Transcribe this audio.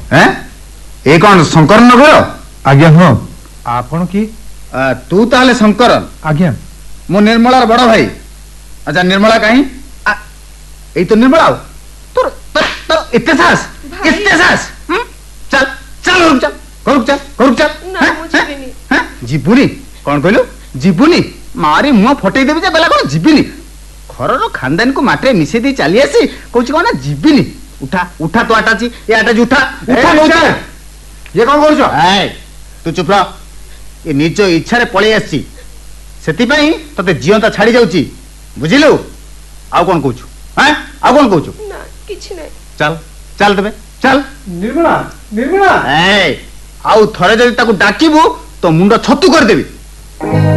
ए कौन शंकर नगर? आज्ञा हाँ आपण की? तू ताले शंकर? आज्ञा मो निर्मलार बड़ भाई। अच्छा निर्मला कहीं ए तो निर्मला तोर तोर इतने साहस चल चल रुक चल करुक चल ना मु जीविनी। जीवनी कौन कहलु? जीवनी मारी मुह फटई देबी जे बेला कौन जीवनी? घर खानदान को माटे मिसे दी चली आसी कहूँ कौन जीवनी? उठा उठा तो आटाची ये आटाची उठा उठा उठा। ये कौन कर? तू चुप रह। ये निज इच्छा पलि आसी सेतिपाई तते जीवंता छाड़ी जाउची बुझिलु? आउ कौन कहूँ? आउ कौन कहूँ? ना किछि नै। चल चल तबे चल। निर्मला निर्मला आउ थरे जदि ताकू डाकिबू तो मुंड छतु कर देबी।